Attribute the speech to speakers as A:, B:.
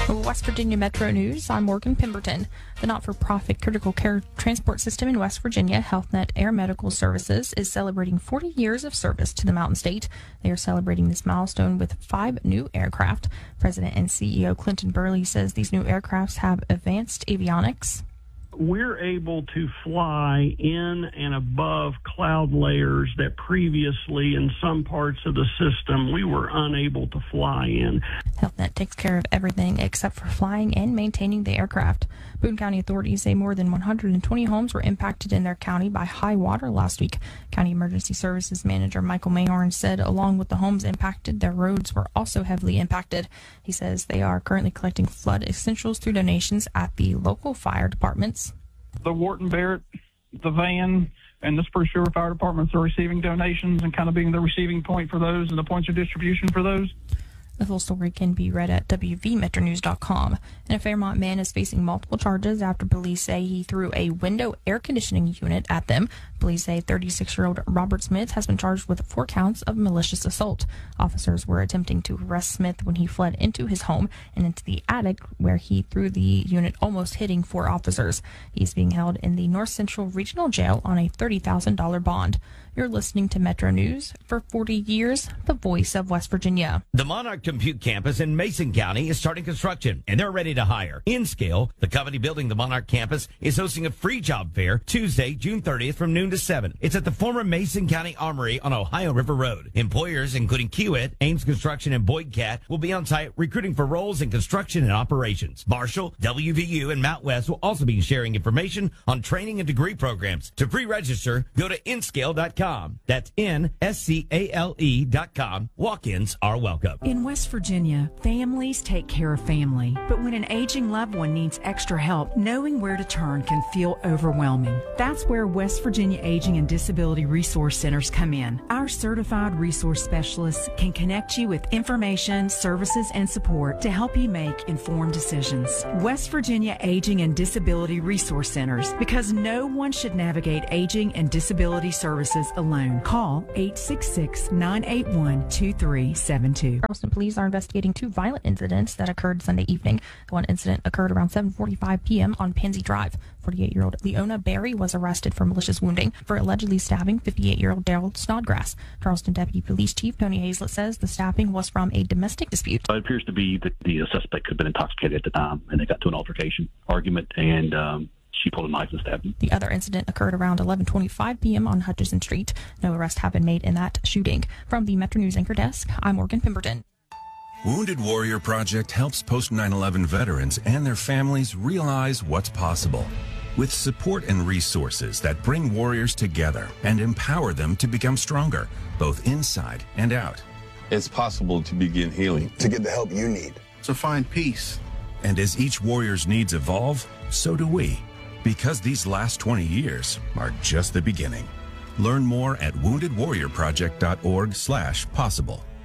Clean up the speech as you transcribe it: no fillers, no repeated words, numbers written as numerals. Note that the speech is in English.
A: West Virginia Metro News, I'm Morgan Pemberton. The not-for-profit critical care transport system in West Virginia, HealthNet Air Medical Services, is celebrating 40 years of service to the Mountain State. They are celebrating this milestone with 5 new aircraft. President and CEO Clinton Burley says these new aircrafts have advanced avionics.
B: We're able to fly in and above cloud layers that previously in some parts of the system we were unable to fly in.
A: HealthNet takes care of everything except for flying and maintaining the aircraft. Boone County authorities say more than 120 homes were impacted in their county by high water last week. County Emergency Services Manager Michael Mayhorn said along with the homes impacted, their roads were also heavily impacted. He says they are currently collecting flood essentials through donations at the local fire departments.
C: The Wharton Barrett, the van, and the Spruce River Fire Departments are receiving donations and kind of being the receiving point for those and the points of distribution for those.
A: The full story can be read at wvmetronews.com. And a Fairmont man is facing multiple charges after police say he threw a window air conditioning unit at them. Police say 36-year-old Robert Smith has been charged with 4 counts of malicious assault. Officers were attempting to arrest Smith when he fled into his home and into the attic where he threw the unit, almost hitting 4 officers. He's being held in the North Central Regional Jail on a $30,000 bond. You're listening to Metro News. For 40 years, the voice of West Virginia.
D: The Monarch Compute campus in Mason County is starting construction, and they're ready to hire. InScale, the company building the Monarch campus, is hosting a free job fair Tuesday, June 30th from noon to 7. It's at the former Mason County Armory on Ohio River Road. Employers, including Kiewit, Ames Construction, and Boyd Cat, will be on site recruiting for roles in construction and operations. Marshall, WVU, and Mount West will also be sharing information on training and degree programs. To pre-register, go to inscale.com. That's INSCALE.com. Walk-ins are welcome.
E: In West Virginia, families take care of family. But when an aging loved one needs extra help, knowing where to turn can feel overwhelming. That's where West Virginia Aging and Disability Resource Centers come in. Our certified resource specialists can connect you with information, services, and support to help you make informed decisions. West Virginia Aging and Disability Resource Centers, because no one should navigate aging and disability services alone. Call 866-981-2372.
A: Charleston police are investigating 2 violent incidents that occurred Sunday evening. The one incident occurred around 7:45 p.m. on Pansy Drive. 48-year-old Leona Berry was arrested for malicious wounding for allegedly stabbing 58-year-old Daryl Snodgrass. Charleston Deputy Police Chief Tony Hazlett says the stabbing was from a domestic dispute.
F: It appears to be that the suspect could have been intoxicated at the time, and they got to an altercation argument, and she pulled a knife and stabbed him.
A: The other incident occurred around 11:25 p.m. on Hutchison Street. No arrests have been made in that shooting. From the Metro News Anchor Desk, I'm Morgan Pemberton.
G: Wounded Warrior Project helps post-9/11 veterans and their families realize what's possible. With support and resources that bring warriors together and empower them to become stronger, both inside and out.
H: It's possible to begin healing.
I: To get the help you need.
H: To find peace.
G: And as each warrior's needs evolve, so do we. Because these last 20 years are just the beginning. Learn more at woundedwarriorproject.org/possible.